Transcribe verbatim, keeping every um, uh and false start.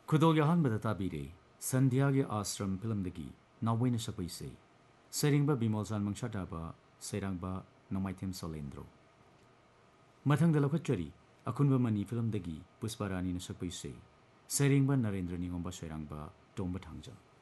खुदोग Ahmad ताबीरे संध्यागे Ashram फिल्मदगी नावैन सकपैसे सरिंगबा बिमोलसान मंगशाटाबा सैरांगबा नोमाइथेम सोलेंद्रो मथंग लखचरी अखुनबा money फिल्मदगी Pushparani सकपैसे सरिंगबा Narendra निगोंबा सैरांगबा टोंबा थांजा।